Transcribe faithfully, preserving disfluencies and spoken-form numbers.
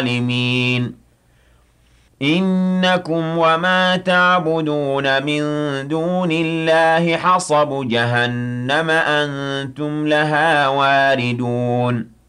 الظالمين إنكم وما تعبدون من دون الله حصب جهنم أنتم لها واردون